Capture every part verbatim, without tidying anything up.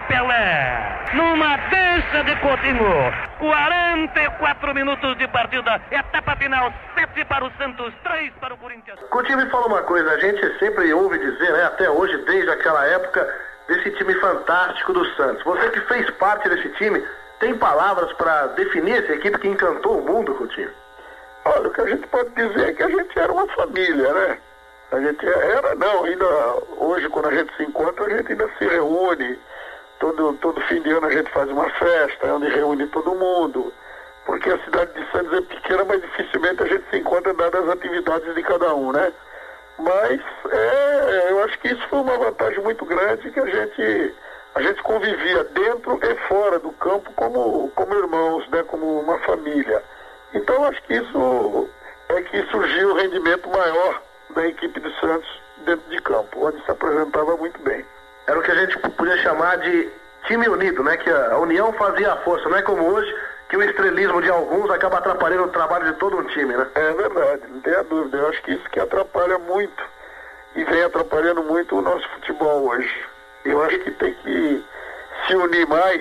Pelé. Numa dança de Coutinho. quarenta e quatro minutos de partida. Etapa final. sete para o Santos, três para o Corinthians. Coutinho, me fala uma coisa. A gente sempre ouve dizer, né, até hoje, desde aquela época, desse time fantástico do Santos. Você que fez parte desse time, tem palavras para definir essa equipe que encantou o mundo, Coutinho? Olha, o que a gente pode dizer é que a gente era uma família, né? A gente era, não, ainda hoje quando a gente se encontra, a gente ainda se reúne. Todo, todo fim de ano a gente faz uma festa, onde reúne todo mundo. Porque a cidade de Santos é pequena, mas dificilmente a gente se encontra dadas as atividades de cada um, né? Mas é, eu acho que isso foi uma vantagem muito grande, que a gente, a gente convivia dentro e fora do campo como, como irmãos, né? Como uma família. Então acho que isso é que surgiu o rendimento maior da equipe do Santos dentro de campo, onde se apresentava muito bem. Era o que a gente podia chamar de time unido, né? Que a união fazia a força, não é como hoje, que o estrelismo de alguns acaba atrapalhando o trabalho de todo um time, né? É verdade, não tenha dúvida. Eu acho que isso que atrapalha muito e vem atrapalhando muito o nosso futebol hoje. Eu acho que tem que se unir mais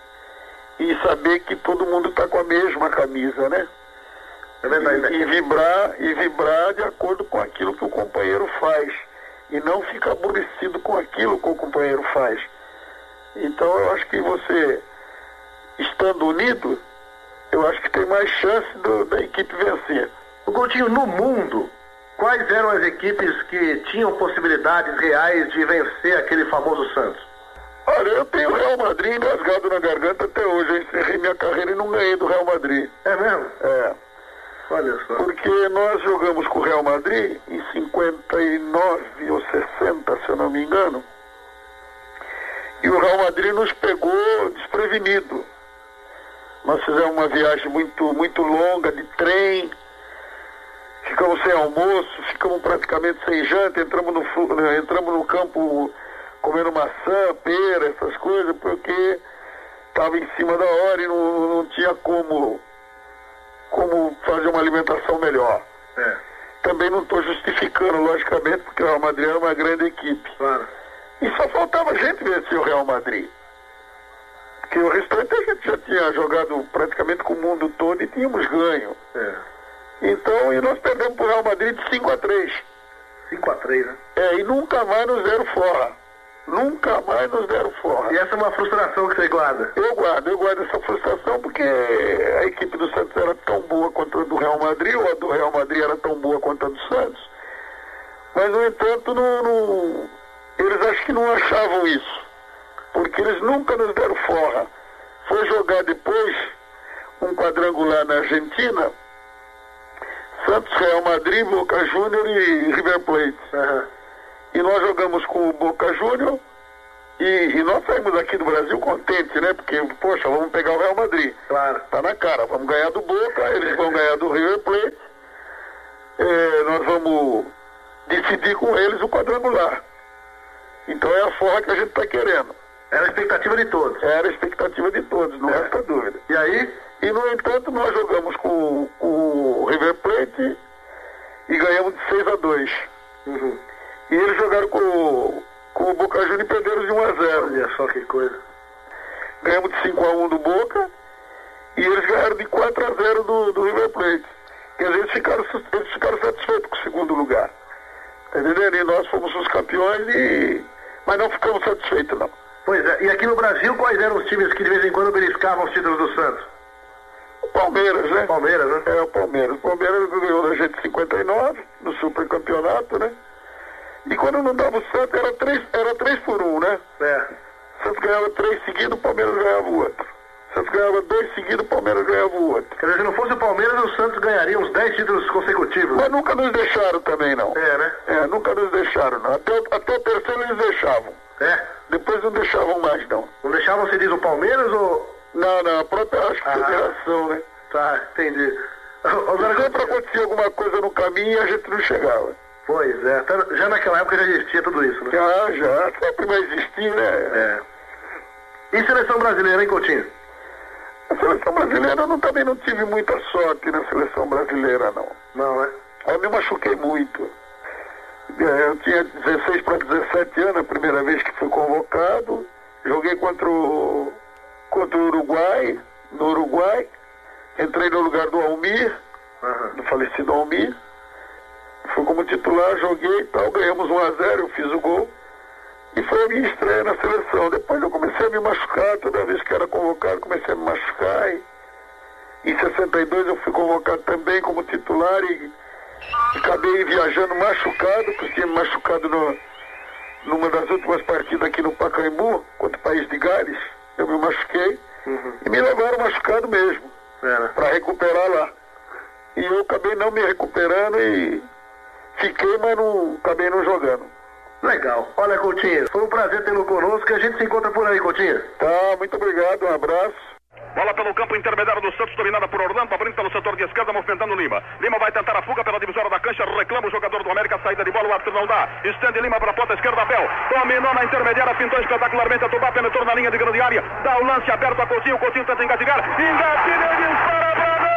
e saber que todo mundo está com a mesma camisa, né? É verdade, né? E, e vibrar, e vibrar de acordo com aquilo que o companheiro faz. E não ficar aborrecido com aquilo que o companheiro faz. Então eu acho que você, estando unido, eu acho que tem mais chance do, da equipe vencer. O Coutinho, no mundo, quais eram as equipes que tinham possibilidades reais de vencer aquele famoso Santos? Olha, eu tenho o Real Madrid engasgado na garganta até hoje. Eu encerrei minha carreira e não ganhei do Real Madrid. É mesmo? É. Olha só. Porque nós jogamos com o Real Madrid em cinquenta e nove ou sessenta, se eu não me engano. E o Real Madrid nos pegou desprevenido. Nós fizemos uma viagem muito, muito longa de trem. Ficamos sem almoço, ficamos praticamente sem janta. Entramos no, entramos no campo comendo maçã, pera, essas coisas, porque estava em cima da hora e não, não tinha como... como fazer uma alimentação melhor. É. Também não estou justificando, logicamente, porque o Real Madrid é uma grande equipe. Claro. E só faltava gente vencer o Real Madrid. Porque o restante a gente já tinha jogado praticamente com o mundo todo e tínhamos ganho. É. Então, e nós perdemos para o Real Madrid de cinco a três. cinco a três, né? É, e nunca mais nos deram forra. Nunca mais nos deram forra. E essa é uma frustração que você guarda? Eu guardo, eu guardo essa frustração porque a equipe do Santos era tão boa quanto a do Real Madrid, ou a do Real Madrid era tão boa quanto a do Santos. Mas, no entanto, não, não, eles acho que não achavam isso. Porque eles nunca nos deram forra. Foi jogar depois um quadrangular na Argentina, Santos, Real Madrid, Boca Júnior e River Plate. Uhum. E nós jogamos com o Boca Júnior e, e nós saímos aqui do Brasil contentes, né? Porque, poxa, vamos pegar o Real Madrid. Claro. Tá na cara, vamos ganhar do Boca, eles vão ganhar do River Plate. É, nós vamos decidir com eles o quadrangular. Então é a forra que a gente está querendo. Era a expectativa de todos. Era a expectativa de todos, não é. resta dúvida. E aí? E, no entanto, nós jogamos com, com o River Plate e ganhamos de seis a dois. Uhum. E eles jogaram com, com o Boca Juniors e perderam de um a zero. Olha só que coisa. Ganhamos de cinco a um do Boca e eles ganharam de quatro a zero do, do River Plate. Quer dizer, eles ficaram, eles ficaram satisfeitos com o segundo lugar. Tá entendendo? E nós fomos os campeões, e... mas não ficamos satisfeitos, não. Pois é. E aqui no Brasil, quais eram os times que de vez em quando beliscavam os títulos do Santos? O Palmeiras, né? Palmeiras, né? É, o Palmeiras. O Palmeiras ganhou da gente em cinquenta e nove, no supercampeonato, né? E quando não dava o Santos, era três, era três por um, né? É. O Santos ganhava três seguidos, o Palmeiras ganhava o outro. O Santos ganhava dois seguidos, o Palmeiras ganhava o outro. Quer dizer, se não fosse o Palmeiras, o Santos ganharia uns dez títulos consecutivos. Mas nunca nos deixaram também, não. É, né? É, nunca nos deixaram, não. Até, até o terceiro eles deixavam. É? Depois não deixavam mais, não. Não deixavam, você diz, o Palmeiras ou... Não, não, a própria, acho que ah, federação, né? Tá, entendi. Agora, sempre acontecia alguma coisa no caminho e a gente não chegava. Pois é, já naquela época já existia tudo isso, né? Já, já, sempre vai existir, né? É. E seleção brasileira, hein, Coutinho? A seleção brasileira, eu não, também não tive muita sorte na seleção brasileira, não. Não, né? Eu me machuquei muito. Eu tinha dezesseis para dezessete anos, a primeira vez que fui convocado, joguei contra o, contra o Uruguai, no Uruguai, entrei no lugar do Almir, uhum. do falecido Almir, fui como titular, joguei e tal, ganhamos um a zero, eu fiz o gol, e foi a minha estreia na seleção. Depois eu comecei a me machucar, toda vez que era convocado, comecei a me machucar, e em sessenta e dois eu fui convocado também como titular, e acabei viajando machucado, porque tinha me machucado no, numa das últimas partidas aqui no Pacaembu, contra o País de Gales. Eu me machuquei uhum. e me levaram machucado mesmo, é. para recuperar lá. E eu acabei não me recuperando e fiquei, mas não, acabei não jogando. Legal. Olha, Coutinho, foi um prazer tê-lo conosco, e a gente se encontra por aí, Coutinho. Tá, muito obrigado, um abraço. Bola pelo campo intermediário do Santos, dominada por Orlando, abrindo pelo setor de esquerda, movimentando Lima. Lima vai tentar a fuga pela divisória da cancha, reclama o jogador do América, saída de bola, o árbitro não dá. Estende Lima para a ponta esquerda, Abel. Dominou na intermediária, pintou espetacularmente a Tubá, penetrou na linha de grande área, dá o lance aberto a Coutinho, Coutinho tenta engatilhar, engatilha e dispara para gol!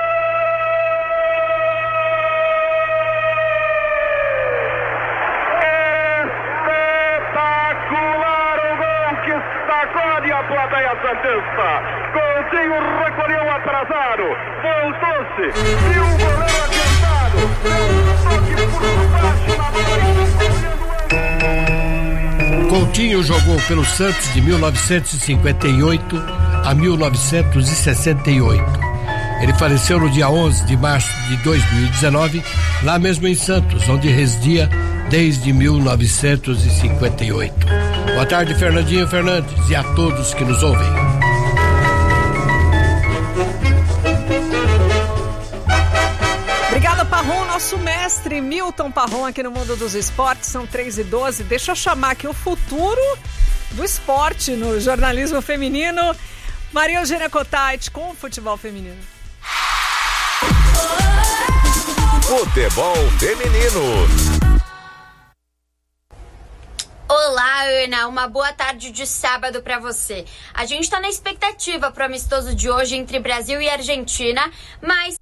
Sacode a plateia santista. Coutinho recolheu atrasado, voltou-se, viu o goleiro adiantado, deu um toque por baixo na Coutinho jogou pelo Santos de mil novecentos e cinquenta e oito a mil novecentos e sessenta e oito. Ele faleceu no dia onze de março de dois mil e dezenove, lá mesmo em Santos, onde residia desde mil novecentos e cinquenta e oito. Boa tarde, Fernandinho Fernandes, e a todos que nos ouvem. Obrigada, Parron, nosso mestre Milton Parron aqui no Mundo dos Esportes. São três e doze. Deixa eu chamar aqui o futuro do esporte no jornalismo feminino. Maria Eugênia Cottait com o futebol feminino. Futebol feminino. Olá, Ana, uma boa tarde de sábado para você. A gente tá na expectativa pro amistoso de hoje entre Brasil e Argentina, mas...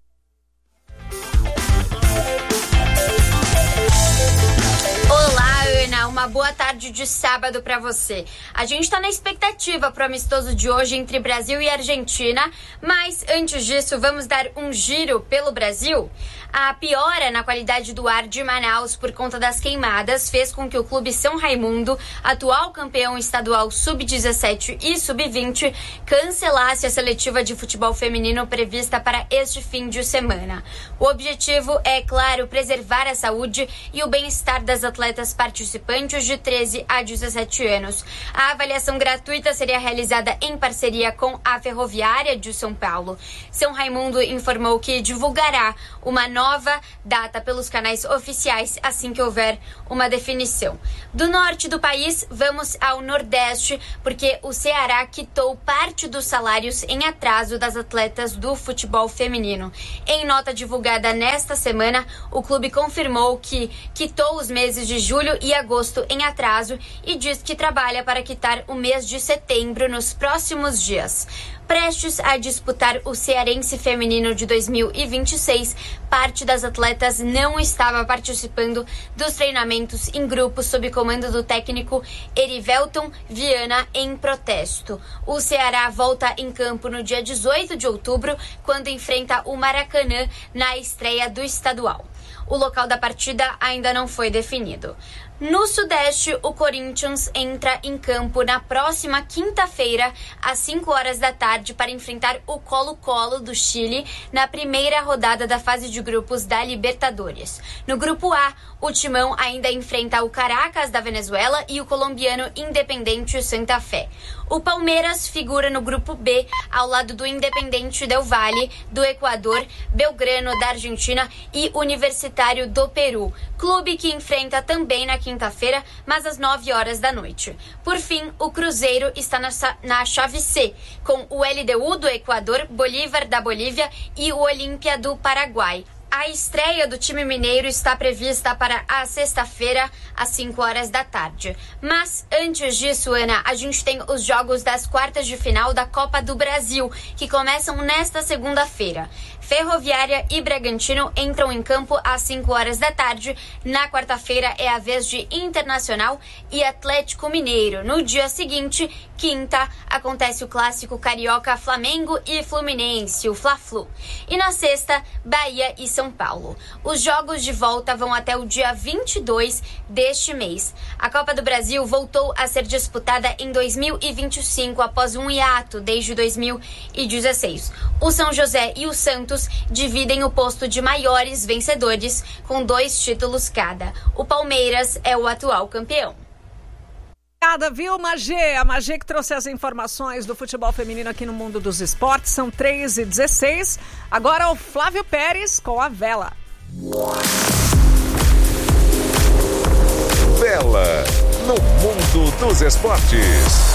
Olá, Ana, uma boa tarde de sábado para você. A gente tá na expectativa pro amistoso de hoje entre Brasil e Argentina, mas antes disso, vamos dar um giro pelo Brasil? A piora na qualidade do ar de Manaus por conta das queimadas fez com que o Clube São Raimundo, atual campeão estadual sub dezessete e sub vinte, cancelasse a seletiva de futebol feminino prevista para este fim de semana. O objetivo é, claro, preservar a saúde e o bem-estar das atletas participantes de treze a dezessete anos. A avaliação gratuita seria realizada em parceria com a Ferroviária de São Paulo. São Raimundo informou que divulgará uma nova nova data pelos canais oficiais assim que houver uma definição. Do norte do país, vamos ao nordeste, porque o Ceará quitou parte dos salários em atraso das atletas do futebol feminino. Em nota divulgada nesta semana, o clube confirmou que quitou os meses de julho e agosto em atraso e diz que trabalha para quitar o mês de setembro nos próximos dias. Prestes a disputar o Cearense Feminino de dois mil e vinte e seis, parte das atletas não estava participando dos treinamentos em grupo sob comando do técnico Erivelton Viana em protesto. O Ceará volta em campo no dia dezoito de outubro, quando enfrenta o Maracanã na estreia do estadual. O local da partida ainda não foi definido. No Sudeste, o Corinthians entra em campo na próxima quinta-feira, às cinco horas da tarde, para enfrentar o Colo-Colo do Chile na primeira rodada da fase de grupos da Libertadores. No Grupo A, o Timão ainda enfrenta o Caracas da Venezuela e o colombiano Independente Santa Fé. O Palmeiras figura no Grupo B, ao lado do Independente Del Valle, do Equador, Belgrano da Argentina e Universitário do Peru. Clube que enfrenta também na quinta-feira, mas às nove horas da noite. Por fim, o Cruzeiro está na, na chave C, com o L D U do Equador, Bolívar da Bolívia e o Olímpia do Paraguai. A estreia do time mineiro está prevista para a sexta-feira, às cinco horas da tarde. Mas, antes disso, Ana, a gente tem os jogos das quartas de final da Copa do Brasil, que começam nesta segunda-feira. Ferroviária e Bragantino entram em campo às cinco horas da tarde. Na quarta-feira é a vez de Internacional e Atlético Mineiro. No dia seguinte, quinta, acontece o clássico carioca Flamengo e Fluminense, o Fla-Flu. E na sexta, Bahia e São Paulo. Os jogos de volta vão até o dia vinte e dois deste mês. A Copa do Brasil voltou a ser disputada em dois mil e vinte e cinco após um hiato desde dois mil e dezesseis. O São José e o Santos dividem o posto de maiores vencedores com dois títulos cada. O Palmeiras é o atual campeão. Obrigada, viu, Magê? A Magê que trouxe as informações do futebol feminino aqui no Mundo dos Esportes. São três e dezesseis. Agora o Flávio Pérez com a Vela. Vela no Mundo dos Esportes.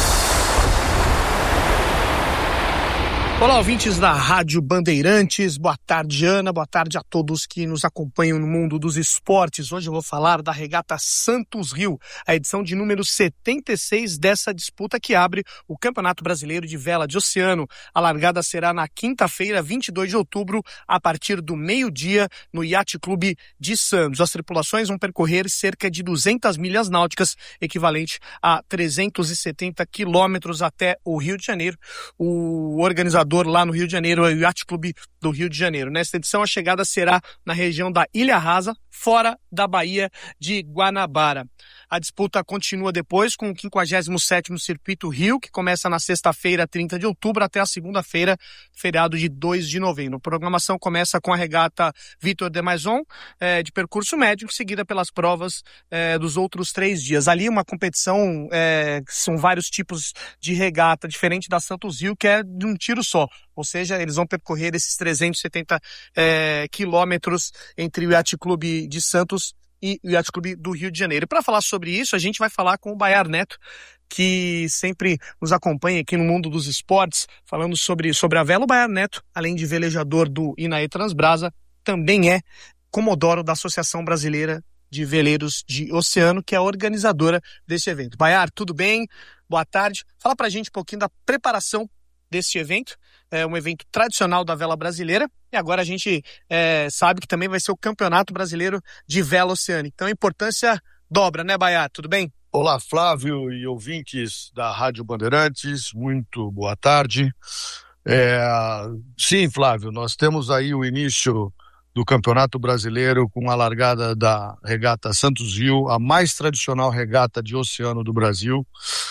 Olá, ouvintes da Rádio Bandeirantes, boa tarde, Ana, boa tarde a todos que nos acompanham no Mundo dos Esportes. Hoje eu vou falar da Regata Santos Rio, a edição de número setenta e seis dessa disputa que abre o Campeonato Brasileiro de Vela de Oceano. A largada será na quinta-feira, vinte e dois de outubro, a partir do meio-dia, no Yacht Clube de Santos. As tripulações vão percorrer cerca de duzentas milhas náuticas, equivalente a trezentos e setenta quilômetros até o Rio de Janeiro. O organizador lá no Rio de Janeiro é o Yacht Clube do Rio de Janeiro. Nesta edição, a chegada será na região da Ilha Rasa, fora da Baía de Guanabara. A disputa continua depois com o quinquagésimo sétimo Circuito Rio, que começa na sexta-feira, trinta de outubro, até a segunda-feira, feriado de dois de novembro. A programação começa com a regata Vitor de Maison, eh, de percurso médio, seguida pelas provas eh, dos outros três dias. Ali uma competição, eh, são vários tipos de regata, diferente da Santos Rio, que é de um tiro só. Ou seja, eles vão percorrer esses trezentos e setenta eh, quilômetros entre o Yacht Clube de Santos e o Yacht Clube do Rio de Janeiro. E para falar sobre isso, a gente vai falar com o Bayar Neto, que sempre nos acompanha aqui no Mundo dos Esportes, falando sobre, sobre a vela. O Bayar Neto, além de velejador do Inaê Transbrasa, também é comodoro da Associação Brasileira de Veleiros de Oceano, que é a organizadora desse evento. Bayar, tudo bem? Boa tarde. Fala pra gente um pouquinho da preparação desse evento. É um evento tradicional da vela brasileira, e agora a gente é, sabe que também vai ser o Campeonato Brasileiro de Vela Oceânica. Então a importância dobra, né, Bayar? Tudo bem? Olá, Flávio e ouvintes da Rádio Bandeirantes, muito boa tarde. É, sim, Flávio, nós temos aí o início do Campeonato Brasileiro com a largada da regata Santos Rio, a mais tradicional regata de oceano do Brasil,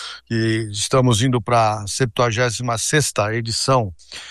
e estamos indo para a septuagésima sexta edição.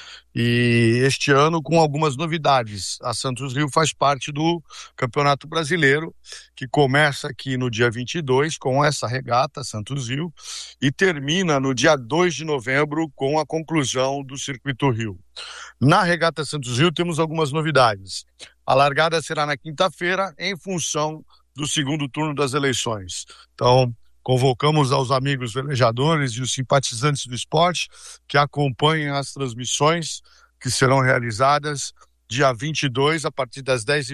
E este ano com algumas novidades. A Santos Rio faz parte do Campeonato Brasileiro, que começa aqui no dia vinte e dois com essa regata Santos Rio e termina no dia dois de novembro com a conclusão do Circuito Rio. Na regata Santos Rio temos algumas novidades. A largada será na quinta-feira em função do segundo turno das eleições. Então, convocamos aos amigos velejadores e os simpatizantes do esporte que acompanhem as transmissões que serão realizadas dia vinte e dois, a partir das dez e